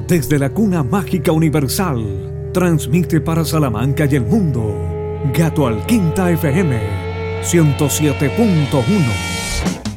Desde la cuna mágica universal, transmite para Salamanca y el mundo, Gato Alquinta FM 107.1.